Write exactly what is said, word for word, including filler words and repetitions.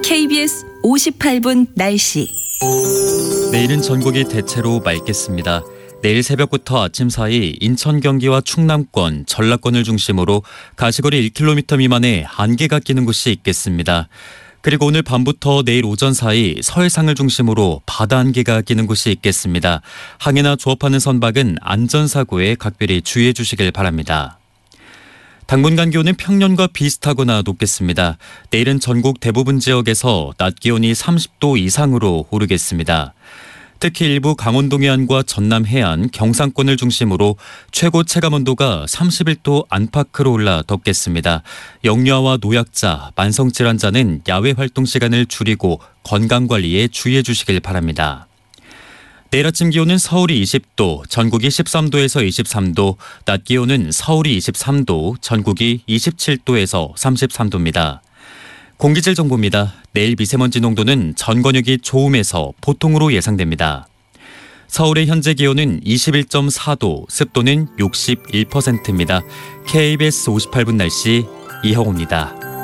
케이비에스 오십팔 분 날씨. 내일은 전국이 대체로 맑겠습니다. 내일 새벽부터 아침 사이 인천, 경기와 충남권, 전라권을 중심으로 가시거리 일 킬로미터 미만의 안개가 끼는 곳이 있겠습니다. 그리고 오늘 밤부터 내일 오전 사이 서해상을 중심으로 바다 안개가 끼는 곳이 있겠습니다. 항해나 조업하는 선박은 안전사고에 각별히 주의해 주시길 바랍니다. 당분간 기온은 평년과 비슷하거나 높겠습니다. 내일은 전국 대부분 지역에서 낮 기온이 삼십 도 이상으로 오르겠습니다. 특히 일부 강원도 해안과 전남 해안, 경상권을 중심으로 최고 체감온도가 삼십일 도 안팎으로 올라 덥겠습니다. 영유아와 노약자, 만성질환자는 야외 활동 시간을 줄이고 건강관리에 주의해 주시길 바랍니다. 내일 아침 기온은 서울이 이십 도, 전국이 십삼 도에서 이십삼 도, 낮 기온은 서울이 이십삼 도, 전국이 이십칠 도에서 삼십삼 도입니다. 공기질 정보입니다. 내일 미세먼지 농도는 전 권역이 좋음에서 보통으로 예상됩니다. 서울의 현재 기온은 이십일 점 사 도, 습도는 육십일 퍼센트입니다. 케이비에스 오십팔 분 날씨 이형호입니다.